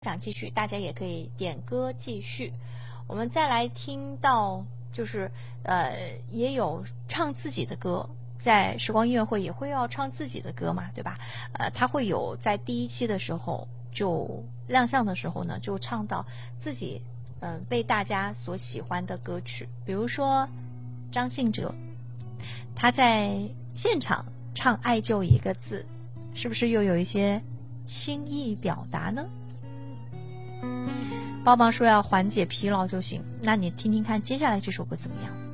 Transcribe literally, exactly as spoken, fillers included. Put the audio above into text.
场继续，大家也可以点歌继续。我们再来听到，就是呃，也有唱自己的歌，在时光音乐会也会要唱自己的歌嘛，对吧？呃，他会有在第一期的时候就亮相的时候呢，就唱到自己嗯、呃、被大家所喜欢的歌曲，比如说张信哲，他在现场唱“爱就一个字”，是不是又有一些心意表达呢？帮忙说要缓解疲劳就行，那你听听看接下来这首歌怎么样？